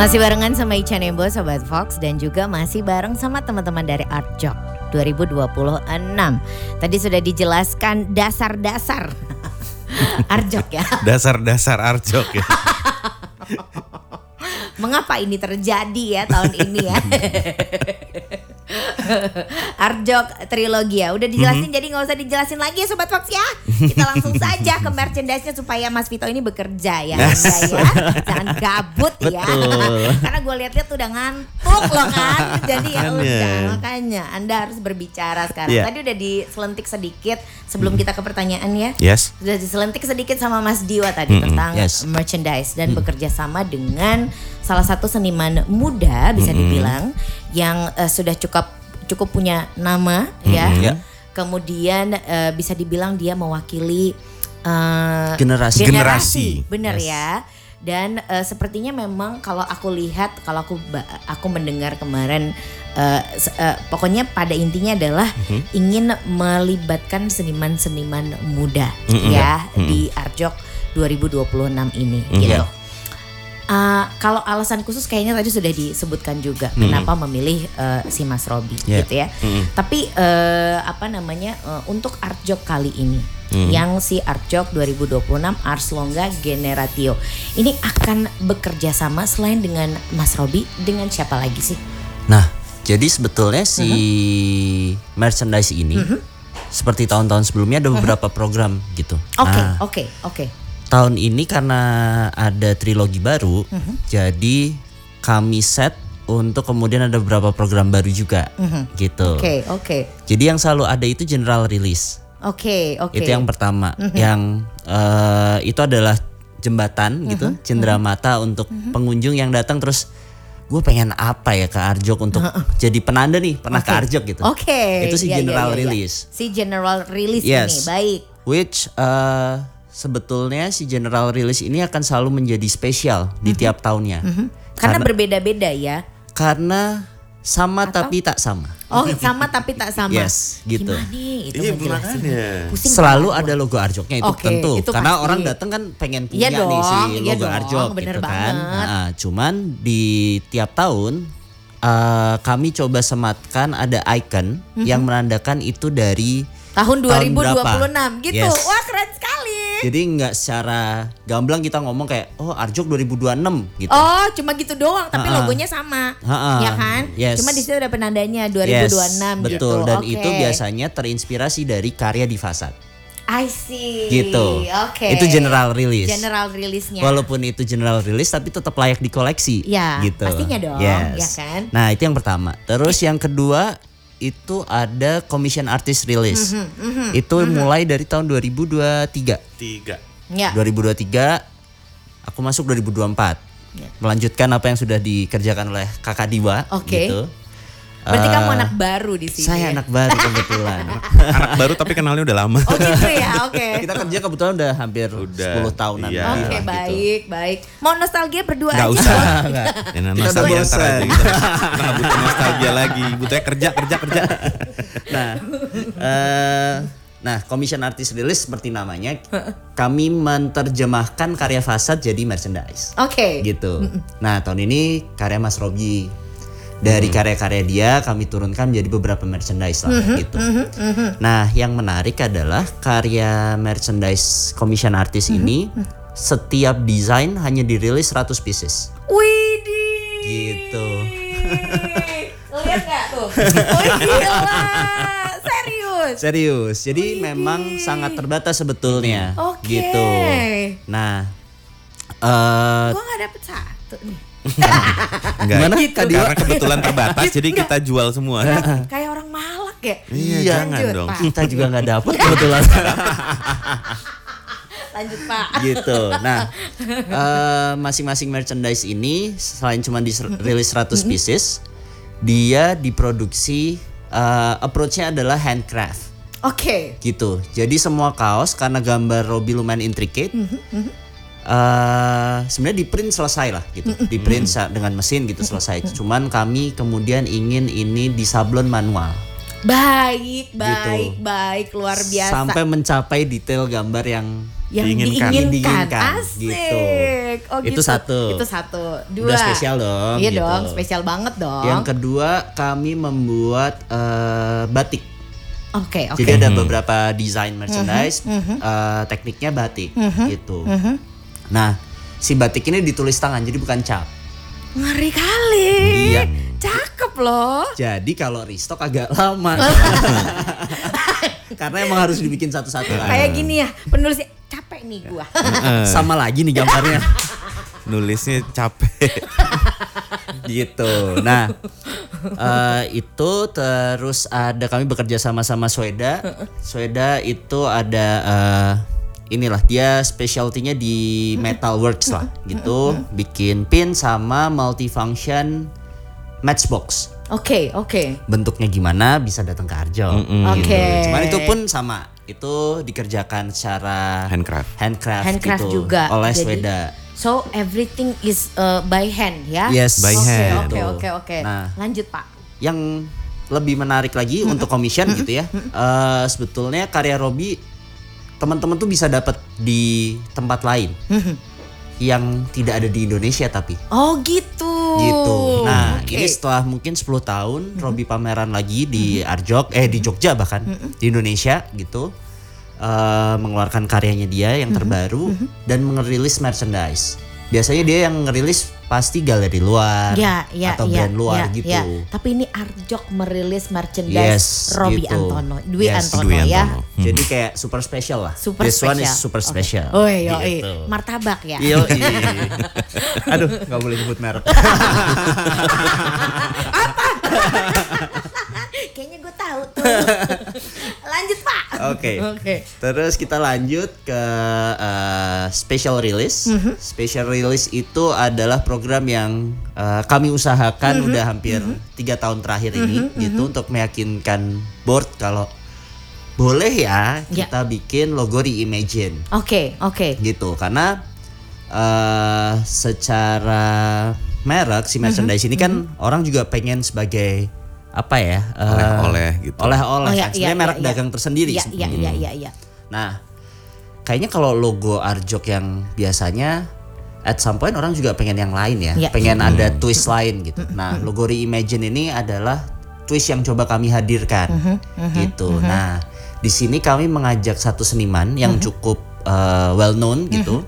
Masih barengan sama Ica Nembo, Sobat Fox, dan juga masih bareng sama teman-teman dari Artjok 2026. Tadi sudah dijelaskan dasar-dasar Artjok ya. Dasar-dasar Artjok ya. Mengapa ini terjadi ya tahun ini ya? Artjok trilogi ya. Udah dijelasin, jadi gak usah dijelasin lagi ya Sobat Fox ya. Kita langsung saja ke merchandise-nya supaya Mas Vito ini bekerja ya. Anda ya. Jangan gabut ya. Karena gue lihat-lihat udah ngantuk loh kan. Jadi ya udah, makanya Anda harus berbicara sekarang. Tadi udah diselentik sedikit sebelum kita ke pertanyaan ya. Yes. Sudah diselentik sedikit sama Mas Diwa tadi tentang merchandise dan bekerja sama dengan salah satu seniman muda bisa dibilang yang sudah cukup punya nama ya. Kemudian bisa dibilang dia mewakili generasi. Benar ya. Dan sepertinya memang kalau aku lihat, kalau aku mendengar kemarin pokoknya pada intinya adalah ingin melibatkan seniman-seniman muda ya di Artjok 2026 ini gitu. Kalau alasan khusus kayaknya tadi sudah disebutkan juga kenapa memilih si Mas Robi gitu ya. Tapi untuk Artjok kali ini yang si Artjok 2026 Ars Longa Generatio ini akan bekerja sama selain dengan Mas Robi dengan siapa lagi sih? Nah, jadi sebetulnya si merchandise ini seperti tahun-tahun sebelumnya ada beberapa program gitu. Oke. Tahun ini karena ada trilogi baru, jadi kami set untuk kemudian ada beberapa program baru juga, gitu. Oke. Jadi yang selalu ada itu general release. Oke. Itu yang pertama, yang itu adalah jembatan gitu, cenderamata untuk pengunjung yang datang terus gue pengen apa ya ke Artjok untuk jadi penanda nih pernah ke Artjok gitu. Itu si general release. Si general release ini baik. Which sebetulnya si general release ini akan selalu menjadi spesial di tiap tahunnya. Karena berbeda-beda ya. Karena sama tapi tak sama. Oh, sama tapi tak sama. Yes, gitu. Gimana nih? Itu Iya, ngejelasin. Selalu ada logo Artjoknya itu tentu. Itu karena pasti. orang datang kan pengen punya nih si logo Artjok gitu kan. Nah, cuman di tiap tahun kami coba sematkan ada icon yang menandakan itu dari tahun 2026 gitu. Yes. Wah, keren sekali. Jadi nggak secara gamblang kita ngomong kayak Artjok 2026 gitu. Oh, cuma gitu doang tapi logonya sama. Ya kan? Yes. Cuma di situ ada penandanya 2026 gitu. Betul, dan itu biasanya terinspirasi dari karya di fasad. I see. Gitu. Oke. Itu general release. General release-nya. Walaupun itu general release tapi tetap layak dikoleksi. Ya, gitu. pastinya dong, yes. ya kan? Nah, itu yang pertama. Terus yang kedua itu ada commission artist release. Itu mulai dari tahun 2023. Ya. 2023 aku masuk 2024. Melanjutkan apa yang sudah dikerjakan oleh Kakak Diwa gitu. Berarti kamu anak baru di sini. Saya anak baru kebetulan. Anak baru tapi kenalnya udah lama. Oh gitu ya, oke. Kita kerja kebetulan udah hampir 10 tahunan. Iya. Oke, baik. Mau nostalgia berdua Gak aja. usah. Kita Nostalgia udah ntar aja gitu. Kita gak butuh nostalgia lagi. Butuhnya kerja. Nah, commission artist release seperti namanya, kami menerjemahkan karya fasad jadi merchandise. Oke. Gitu. Nah, tahun ini karya Mas Robi. Dari karya-karya dia kami turunkan menjadi beberapa merchandise lah gitu. Nah, yang menarik adalah karya merchandise commission artist ini setiap desain hanya dirilis 100 pieces. Widih. Gitu. Lihat gak tuh? Oh gila. Serius. Jadi memang sangat terbatas sebetulnya. Gitu. Nah, gua gak dapet satu nih. Enggak. Gitu. Karena kebetulan terbatas jadi kita jual semua. Kayak orang malak ya. Iya, jangan dong. Pak. kita juga nggak dapet kebetulan. Lanjut Pak. Gitu. Nah, masing-masing merchandise ini selain cuma dirilis 100 pieces, dia diproduksi approach-nya adalah handcraft. Oke. Gitu. Jadi semua kaos karena gambar Robi lumayan intricate. Sebenarnya di print selesai lah gitu, di print dengan mesin gitu selesai. Cuman kami kemudian ingin ini disablon manual. Baik, Gitu. luar biasa. Sampai mencapai detail gambar yang yang Diinginkan. Diinginkan, Asik. gitu. Oh Itu gitu. satu. Itu satu. Dua. Udah spesial dong. Iya gitu. dong, spesial banget dong. Yang kedua kami membuat batik. Oke. Jadi ada beberapa desain merchandise, tekniknya batik gitu. Nah, si batik ini ditulis tangan jadi bukan cap. Ngeri kali. Iya. Cakep loh. Jadi kalau restock agak lama. Karena emang harus dibikin satu-satu kan. Kayak gini ya, penulisnya capek nih gua. Sama lagi nih gambarnya. Nulisnya capek. Gitu. Nah, itu terus ada kami bekerja sama Sweda. Sweda itu ada inilah dia specialty-nya di metalworks lah gitu. Bikin pin sama multifunction matchbox. Oke. Bentuknya gimana bisa datang ke Arjo. Oke. Cuman itu pun sama. Itu dikerjakan secara handcraft gitu juga. oleh Jadi, Sweda. So everything is by hand ya? Yes, by hand. Oke. Nah, Lanjut Pak. yang lebih menarik lagi untuk commission gitu ya. Sebetulnya karya Robby teman-teman tuh bisa dapat di tempat lain yang tidak ada di Indonesia tapi. Oh gitu. Nah, Oke. ini setelah mungkin 10 tahun Robby pameran lagi di di Jogja bahkan di Indonesia gitu. Mengeluarkan karyanya dia yang terbaru dan merilis merchandise. Biasanya dia yang ngerilis pasti galeri luar atau brand luar gitu. Ya. Tapi ini Arjok merilis merchandise Robby gitu. Antono, Dwi Antono Dwi ya. Antono. Jadi kayak super special lah. Super This one is special. super special. Oh iya, Gitu. martabak ya. Iya. Aduh, nggak boleh nyebut merek. Kayaknya gue tahu tuh. Lanjut Pak. Oke. Terus kita lanjut ke special release. Special release itu adalah program yang kami usahakan udah hampir 3 tahun terakhir ini gitu untuk meyakinkan board kalau boleh ya kita bikin logo Reimagine. Oke. Gitu karena secara merek si merchandise ini kan orang juga pengen sebagai apa ya oleh-oleh gitu. Oleh-oleh kan. Iya, Sebenarnya merek iya. dagang tersendiri. Iya. Nah, kayaknya kalau logo Arjok yang biasanya at some point orang juga pengen yang lain ya. Iya. Pengen ada twist lain gitu. Nah, logo Reimagine ini adalah twist yang coba kami hadirkan gitu. Nah, di sini kami mengajak satu seniman yang cukup well known gitu.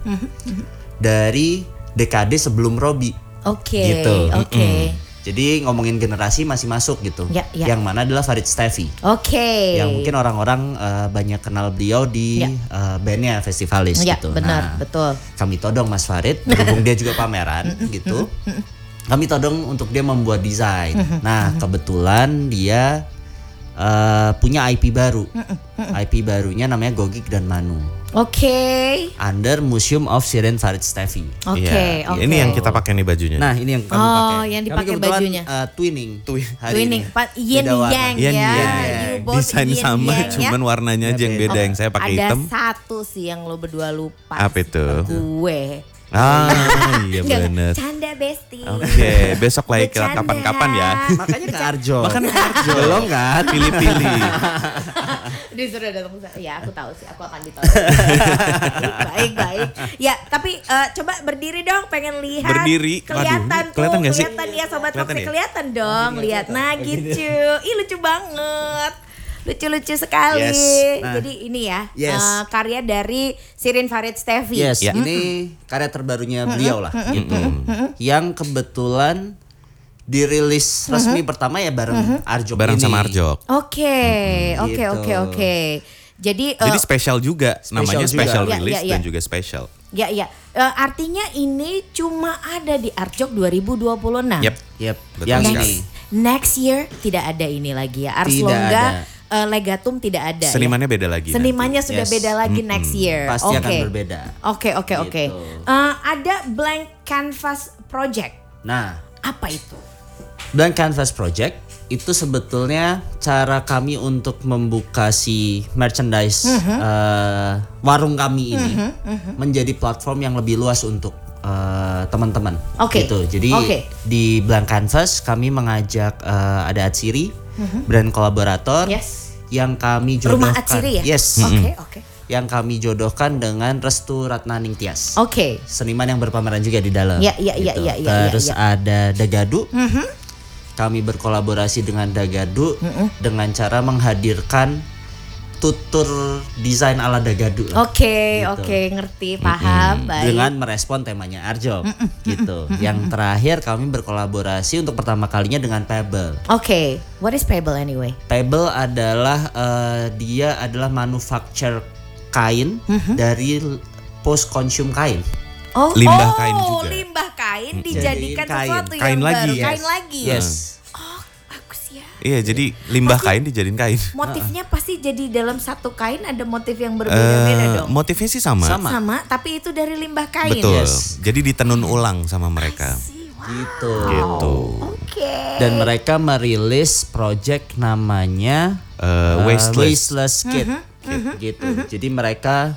Dari dekade sebelum Robby. Oke. Gitu. Jadi ngomongin generasi masih masuk gitu. Yang mana adalah Farid Steffi. Oke. Yang mungkin orang-orang banyak kenal beliau di bandnya Festivalis gitu. Benar, Nah, betul. kami todong Mas Farid, berhubung dia juga pameran gitu. Kami todong untuk dia membuat desain. Nah, kebetulan dia punya IP baru. IP barunya namanya Gogik dan Manu. Oke. Under Museum of Siren Farid Steffi. Oke. Ini yang kita pakai nih bajunya. Nah, ini yang kami pakai. Yang Kami dipakai kebetulan, bajunya. Twinning. Hari Twinning, ini. yin Beda warna. yang Yin ya. yang. You both Desain yin sama yang, cuman warnanya aja yang beda. Yang saya pakai hitam. Ada satu sih yang lo berdua lupa. Apa itu? Gue. Iya Enggak, bener. Canda besti. Oke, besok lagi Bercanda. kapan-kapan ya. Makanya ke Arjo. Bahkan ke Arjo. Belum kan? Pilih-pilih. Disuruh datang ke sana. Ya aku tahu sih, aku akan ditolong. Baik. Ya tapi coba berdiri dong, pengen lihat. Berdiri. Kelihatan Waduh, tuh. kelihatan nggak sih? Kelihatan ya Sobat Kelihatan Foxy, ya? kelihatan dong. Lihat, nah gitu. Ih lucu banget. Lucu-lucu sekali. Yes. Nah. Jadi ini ya Yes. karya dari Sirin Farid Steffi. Yes, Ya. ini karya terbarunya beliau lah gitu. Yang kebetulan dirilis resmi pertama ya bareng Arjok Bareng ini. sama Arjok. Oke. Gitu. Jadi Jadi spesial juga. Namanya juga. special Ya, release ya. dan juga special. ya. Artinya ini cuma ada di Arjok 2026. Yep. Betul Yang sekali. ini Next year tidak ada ini lagi ya. Ars Tidak Longga, ada. Legatum tidak ada. Senimannya beda lagi. Senimannya nanti. sudah Yes. beda lagi next year. pasti akan Oke. berbeda. Oke. Gitu. Ada Blank Canvas Project. Nah, Apa itu? Blank Canvas Project itu sebetulnya cara kami untuk membuka si merchandise warung kami ini menjadi platform yang lebih luas untuk teman-teman. Oke. Gitu. Jadi Oke. di Blank Canvas kami mengajak ada Atsiri, brand kolaborator Yes. yang kami jodohkan. Rumah Atsiri ya? Yes. Oke. Yang yang kami jodohkan dengan Restu Ratnaning Tias. Oke. Seniman yang berpameran juga di dalam. Iya. Terus ada Dagadu. Kami berkolaborasi dengan Dagadu dengan cara menghadirkan tutur desain ala Dagadu. Oke, Gitu. ngerti, paham, baik. Dengan merespon temanya Arjok gitu. Yang terakhir kami berkolaborasi untuk pertama kalinya dengan Pebble. Oke, what is Pebble anyway? Pebble adalah dia adalah manufacture kain dari post consume kain. Limbah kain juga. Limbah kain dijadikan kain. sesuatu yang Kain lagi, baru. yes. Kain lagi. Yes. Oh, bagus ya. Iya, jadi limbah kain dijadiin kain. Motifnya pasti jadi dalam satu kain ada motif yang berbeda-beda dong. Motifnya sih sama. Sama, tapi itu dari limbah kain. Betul. Yes. Jadi ditenun ulang sama mereka. Gitu. Gitu. Oke. Dan mereka merilis project namanya Wasteless Kit. Gitu. Jadi mereka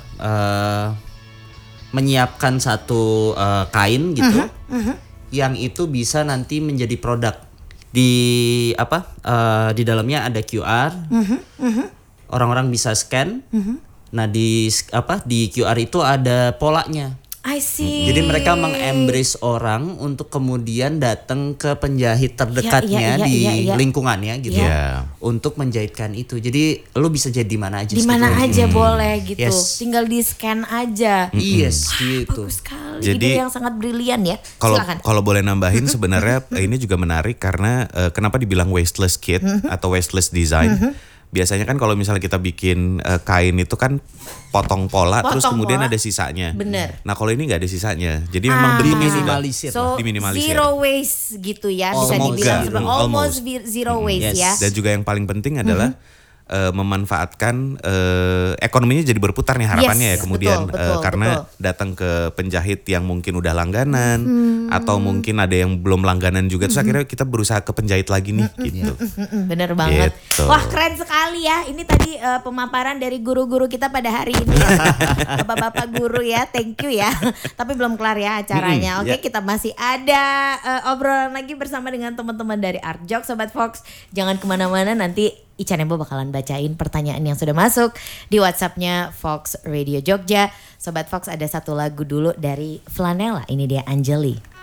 menyiapkan satu kain gitu yang itu bisa nanti menjadi produk di di dalamnya ada QR. Orang-orang bisa scan. Nah di QR itu ada polanya. I see. Jadi mereka mengembrace orang untuk kemudian datang ke penjahit terdekatnya Iya. lingkungannya gitu. Iya. Untuk menjahitkan itu. Jadi lu bisa jadi di mana aja. Di mana sebetulnya. aja boleh gitu. Yes. Tinggal di scan aja. Yes, gitu. Bagus sekali. Jadi, ide yang sangat brilian ya. Kalau Silakan. kalau boleh nambahin sebenarnya ini juga menarik karena kenapa dibilang wasteless kit atau wasteless design. Biasanya kan kalau misalnya kita bikin kain itu kan potong pola terus kemudian pola. ada sisanya. Bener. Nah kalau ini nggak ada sisanya. Jadi memang bentuknya sudah Diminimalisir. So diminimalisir. zero waste gitu ya, bisa Semoga. dibilang seperti almost Almost. zero waste Yes. ya. Dan juga yang paling penting adalah memanfaatkan ekonominya jadi berputar nih harapannya Yes, ya kemudian betul, karena betul. datang ke penjahit yang mungkin udah langganan atau mungkin ada yang belum langganan juga terus akhirnya kita berusaha ke penjahit lagi nih gitu. Bener banget. Gitu. Wah keren sekali ya. Ini tadi pemaparan dari guru-guru kita pada hari ini. Bapak-bapak guru ya, thank you ya. Tapi belum kelar ya acaranya. Oke, kita masih ada obrolan lagi bersama dengan teman-teman dari Artjok, Sobat Fox. Jangan kemana-mana, nanti Ica Nembo bakalan bacain pertanyaan yang sudah masuk di WhatsApp-nya Fox Radio Jogja. Sobat Fox, ada satu lagu dulu dari Flanella. Ini dia Anjali.